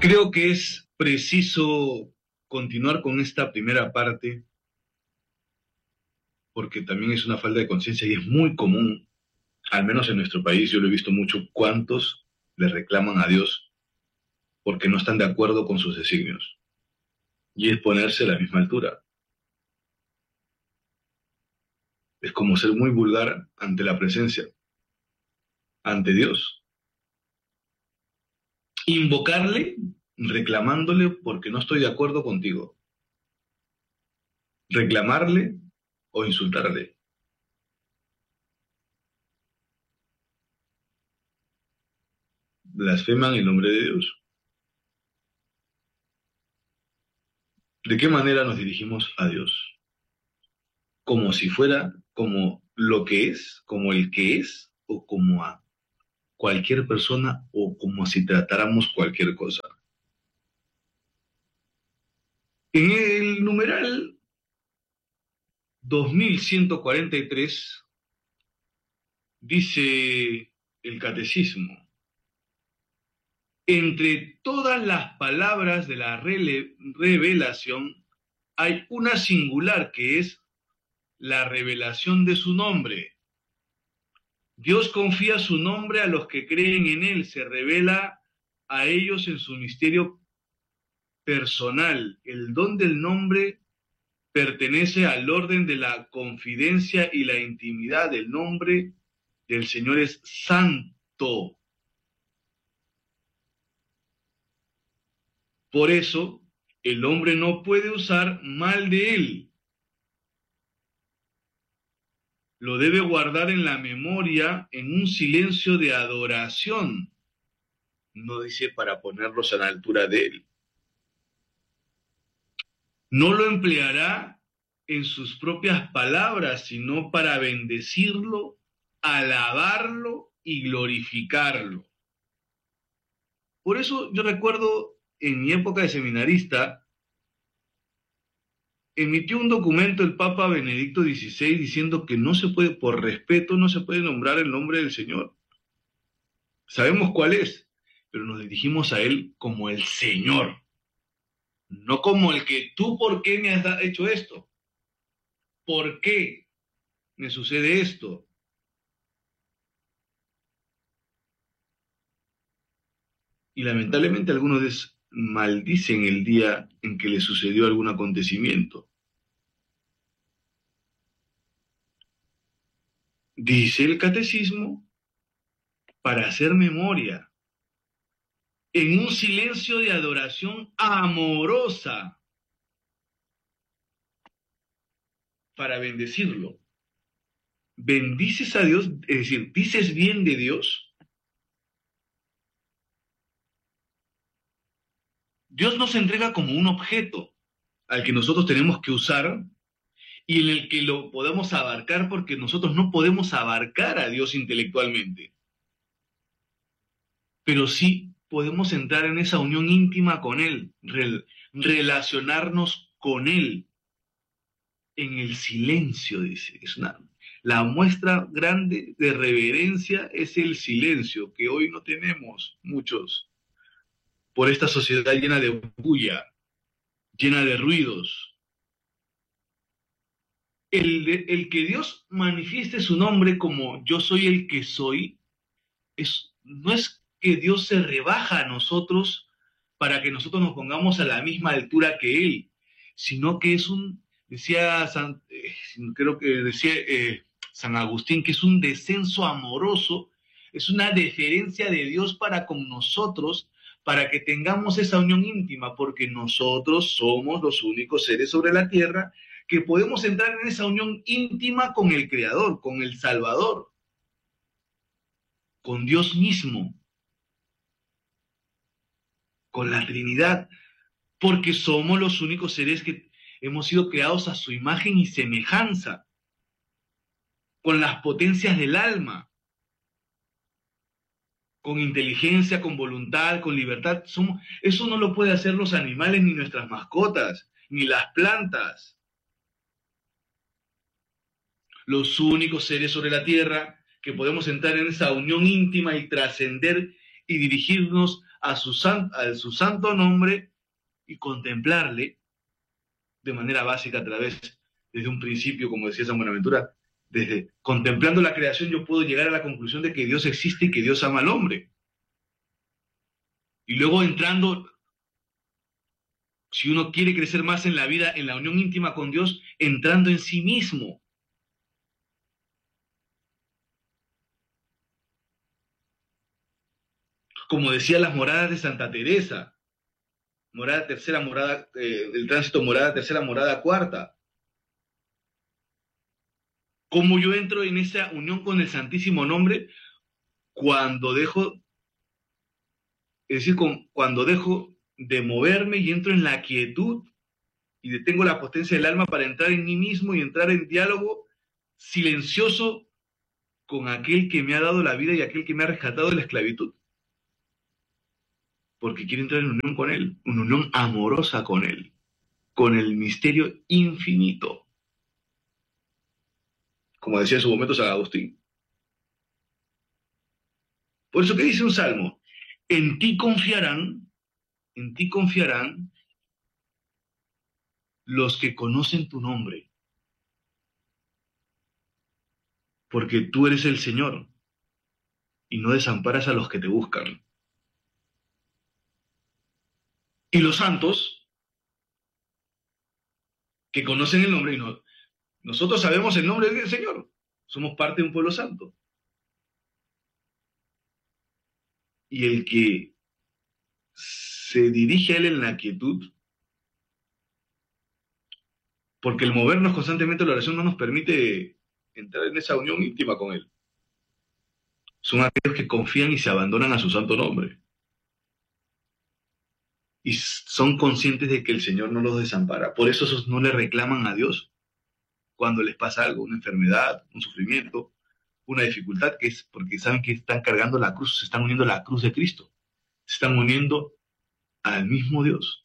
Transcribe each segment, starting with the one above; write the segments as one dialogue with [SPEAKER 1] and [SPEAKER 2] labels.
[SPEAKER 1] Creo que es preciso continuar con esta primera parte porque también es una falta de conciencia y es muy común, al menos en nuestro país, yo lo he visto mucho, cuántos le reclaman a Dios porque no están de acuerdo con sus designios. Y es ponerse a la misma altura. Es como ser muy vulgar ante la presencia, ante Dios. Invocarle, reclamándole porque no estoy de acuerdo contigo. Reclamarle o insultarle. Blasfeman el nombre de Dios. ¿De qué manera nos dirigimos a Dios? Como si fuera como lo que es, como el que es, o como a cualquier persona, o como si tratáramos cualquier cosa. En el numeral 2143 dice el catecismo: entre todas las palabras de la revelación hay una singular que es la revelación de su nombre. Dios confía su nombre a los que creen en él, se revela a ellos en su misterio personal. El don del nombre pertenece al orden de la confidencia y la intimidad. El nombre del Señor es santo. Por eso, el hombre no puede usar mal de él. Lo debe guardar en la memoria en un silencio de adoración. No dice para ponerlos a la altura de él. No lo empleará en sus propias palabras, sino para bendecirlo, alabarlo y glorificarlo. Por eso yo recuerdo en mi época de seminarista, emitió un documento el Papa Benedicto XVI diciendo que no se puede, por respeto, no se puede nombrar el nombre del Señor. Sabemos cuál es, pero nos dirigimos a Él como el Señor, no como el que tú, ¿por qué me has hecho esto? ¿Por qué me sucede esto? Y lamentablemente algunos maldicen el día en que les sucedió algún acontecimiento. Dice el catecismo, para hacer memoria, en un silencio de adoración amorosa, para bendecirlo. ¿Bendices a Dios? Es decir, ¿dices bien de Dios? Dios nos entrega como un objeto al que nosotros tenemos que usar y en el que lo podamos abarcar, porque nosotros no podemos abarcar a Dios intelectualmente. Pero sí podemos entrar en esa unión íntima con Él, relacionarnos con Él en el silencio, dice. La muestra grande de reverencia es el silencio, que hoy no tenemos muchos, por esta sociedad llena de bulla, llena de ruidos. El que Dios manifieste su nombre como yo soy el que soy, no es que Dios se rebaja a nosotros para que nosotros nos pongamos a la misma altura que Él, sino que es creo que decía San Agustín, que es un descenso amoroso, es una deferencia de Dios para con nosotros, para que tengamos esa unión íntima, porque nosotros somos los únicos seres sobre la tierra que podemos entrar en esa unión íntima con el Creador, con el Salvador, con Dios mismo, con la Trinidad, porque somos los únicos seres que hemos sido creados a su imagen y semejanza, con las potencias del alma, con inteligencia, con voluntad, con libertad. Eso no lo pueden hacer los animales, ni nuestras mascotas, ni las plantas. Los únicos seres sobre la tierra que podemos entrar en esa unión íntima y trascender y dirigirnos a su santo nombre y contemplarle de manera básica a través, desde un principio, como decía San Buenaventura, desde contemplando la creación yo puedo llegar a la conclusión de que Dios existe y que Dios ama al hombre. Y luego entrando, si uno quiere crecer más en la vida, en la unión íntima con Dios, entrando en sí mismo. Como decía las moradas de Santa Teresa, morada tercera, morada, el tránsito morada tercera, morada cuarta. ¿Cómo yo entro en esa unión con el Santísimo Nombre? Cuando dejo, es decir, cuando dejo de moverme y entro en la quietud y detengo la potencia del alma para entrar en mí mismo y entrar en diálogo silencioso con aquel que me ha dado la vida y aquel que me ha rescatado de la esclavitud. Porque quiero entrar en unión con Él, una unión amorosa con Él, con el misterio infinito. Como decía en su momento San Agustín. Por eso que dice un salmo, en ti confiarán los que conocen tu nombre, porque tú eres el Señor y no desamparas a los que te buscan. Y los santos, que conocen el nombre, y no, nosotros sabemos el nombre del Señor, somos parte de un pueblo santo. Y el que se dirige a Él en la quietud, porque el movernos constantemente en la oración no nos permite entrar en esa unión íntima con Él. Son aquellos que confían y se abandonan a su santo nombre. Y son conscientes de que el Señor no los desampara. Por eso esos no le reclaman a Dios cuando les pasa algo, una enfermedad, un sufrimiento, una dificultad, que es porque saben que están cargando la cruz, se están uniendo a la cruz de Cristo, se están uniendo al mismo Dios.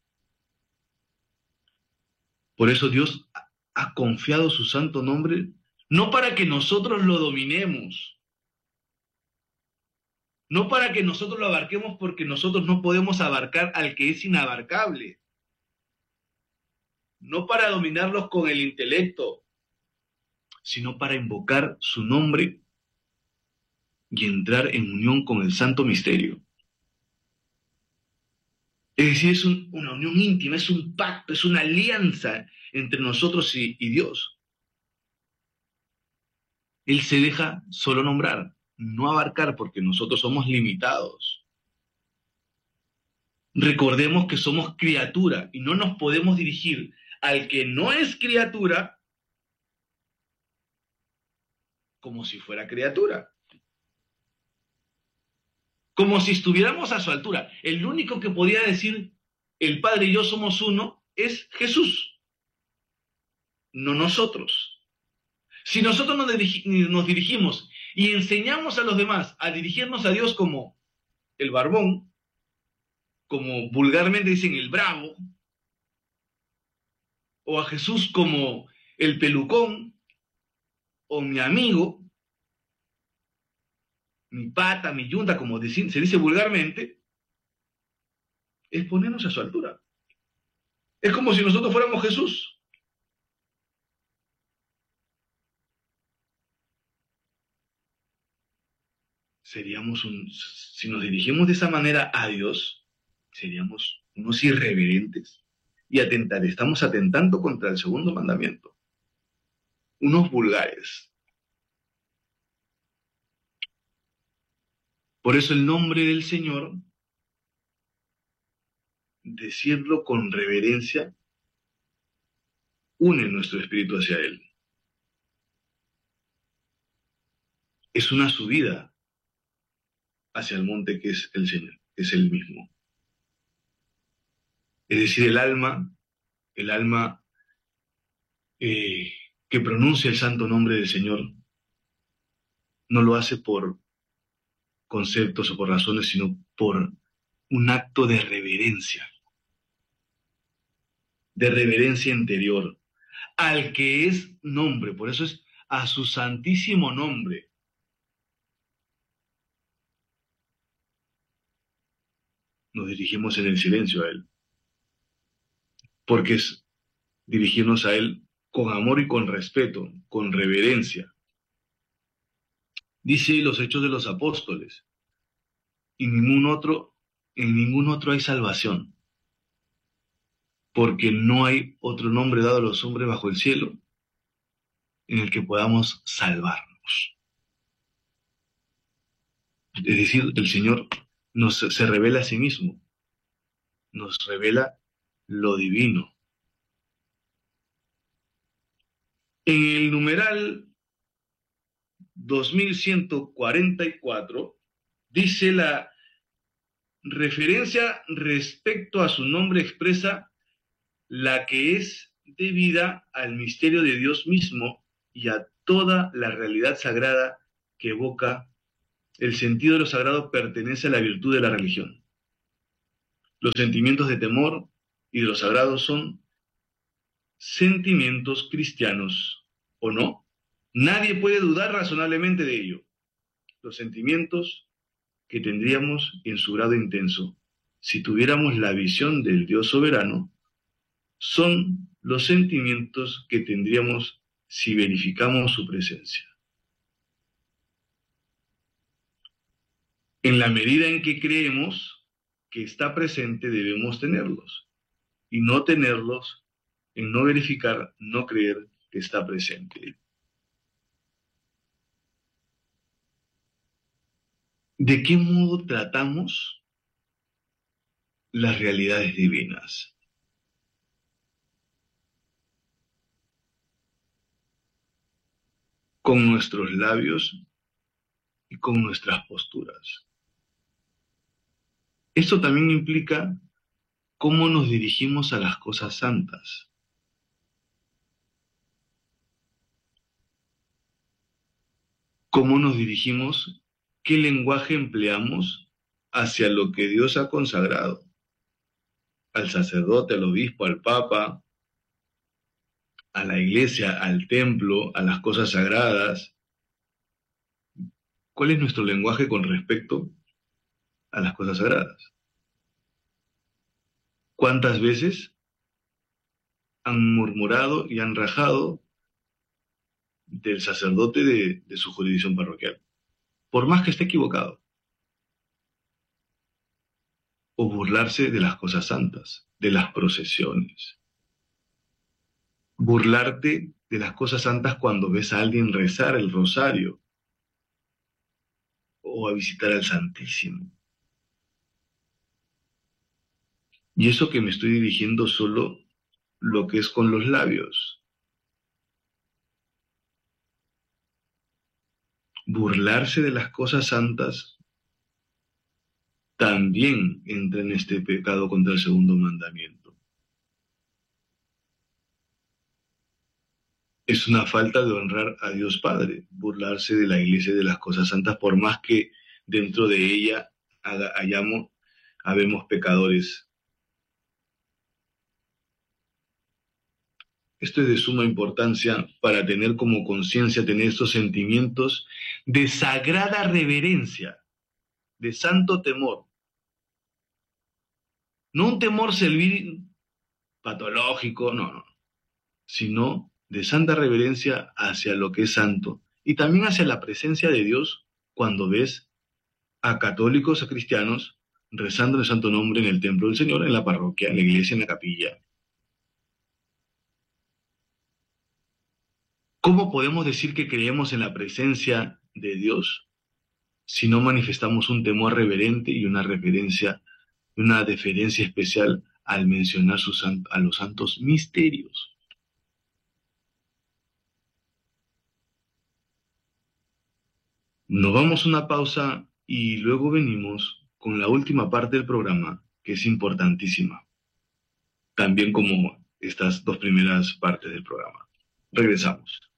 [SPEAKER 1] Por eso Dios ha confiado su santo nombre, no para que nosotros lo dominemos, no para que nosotros lo abarquemos, porque nosotros no podemos abarcar al que es inabarcable, no para dominarlos con el intelecto, sino para invocar su nombre y entrar en unión con el santo misterio. Es decir, es una unión íntima, es un pacto, es una alianza entre nosotros y Dios. Él se deja solo nombrar, no abarcar, porque nosotros somos limitados. Recordemos que somos criatura y no nos podemos dirigir al que no es criatura como si fuera criatura. Como si estuviéramos a su altura. El único que podía decir el Padre y yo somos uno es Jesús, no nosotros. Si nosotros nos dirigimos y enseñamos a los demás a dirigirnos a Dios como el barbón, como vulgarmente dicen el bravo, o a Jesús como el pelucón, o mi amigo, mi pata, mi yunta, como se dice vulgarmente, es ponernos a su altura. Es como si nosotros fuéramos Jesús. Si nos dirigimos de esa manera a Dios, seríamos unos irreverentes y estamos atentando contra el segundo mandamiento, unos vulgares. Por eso el nombre del Señor, decirlo con reverencia, une nuestro espíritu hacia Él. Es una subida hacia el monte que es el Señor, que es Él mismo. Es decir, el alma que pronuncia el santo nombre del Señor, no lo hace por conceptos o por razones, sino por un acto de reverencia interior, al que es nombre, por eso es a su santísimo nombre. nos dirigimos en el silencio a Él, porque es dirigirnos a Él con amor y con respeto, con reverencia. Dice los Hechos de los Apóstoles, y en ningún otro hay salvación, porque no hay otro nombre dado a los hombres bajo el cielo en el que podamos salvarnos. Es decir, el Señor se revela a sí mismo, nos revela lo divino. En el numeral 2144 dice la referencia respecto a su nombre expresa la que es debida al misterio de Dios mismo y a toda la realidad sagrada que evoca. El sentido de lo sagrado pertenece a la virtud de la religión. Los sentimientos de temor y de lo sagrado son sentimientos cristianos, ¿o no? Nadie puede dudar razonablemente de ello. Los sentimientos que tendríamos en su grado intenso, si tuviéramos la visión del Dios soberano, son los sentimientos que tendríamos si verificamos su presencia. En la medida en que creemos que está presente, debemos tenerlos, y no tenerlos, en no verificar, no creer que está presente. ¿De qué modo tratamos las realidades divinas? Con nuestros labios y con nuestras posturas. Esto también implica cómo nos dirigimos a las cosas santas. Cómo nos dirigimos, qué lenguaje empleamos hacia lo que Dios ha consagrado. Al sacerdote, al obispo, al papa, a la iglesia, al templo, a las cosas sagradas. ¿Cuál es nuestro lenguaje con respecto a las cosas sagradas? ¿Cuántas veces han murmurado y han rajado del sacerdote de su jurisdicción parroquial, por más que esté equivocado? O burlarse de las cosas santas, de las procesiones. Burlarte de las cosas santas cuando ves a alguien rezar el rosario o a visitar al Santísimo. Y eso que me estoy dirigiendo solo lo que es con los labios. Burlarse de las cosas santas también entra en este pecado contra el segundo mandamiento. Es una falta de honrar a Dios Padre, burlarse de la Iglesia y de las cosas santas, por más que dentro de ella habemos pecadores. Esto es de suma importancia para tener como conciencia, tener estos sentimientos de sagrada reverencia, de santo temor. No un temor servil patológico, no, sino de santa reverencia hacia lo que es santo y también hacia la presencia de Dios cuando ves a católicos, a cristianos, rezando el santo nombre en el templo del Señor, en la parroquia, en la iglesia, en la capilla. ¿Cómo podemos decir que creemos en la presencia de Dios si no manifestamos un temor reverente y una reverencia, una deferencia especial al mencionar a los santos misterios? Nos vamos a una pausa y luego venimos con la última parte del programa, que es importantísima, también como estas dos primeras partes del programa. Regresamos.